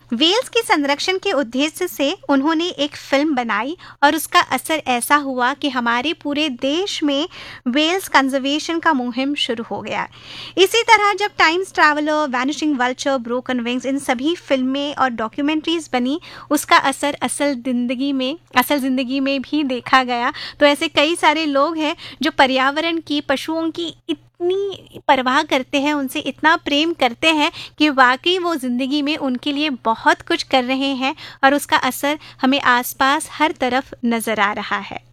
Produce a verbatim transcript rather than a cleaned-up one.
Wales के संरक्षण के उद्देश्य से उन्होंने एक फिल्म बनाई और उसका असर ऐसा हुआ कि हमारे पूरे देश में वेल्स कंजर्वेशन का मुहिम शुरू हो गया। इसी तरह जब times traveller, vanishing vulture, broken wings इन सभी फिल्में और डॉक्यूमेंट्रीज बनी, उसका असर असल जिंदगी में असल जिंदगी में भी देखा गया। तो ऐसे कई सारे लोग हैं जो पर्यावरण की, पशुओं की इतनी परवाह करते हैं, उनसे इतना प्रेम करते हैं कि वाकई वो ज़िंदगी में उनके लिए बहुत कुछ कर रहे हैं और उसका असर हमें आसपास हर तरफ नज़र आ रहा है।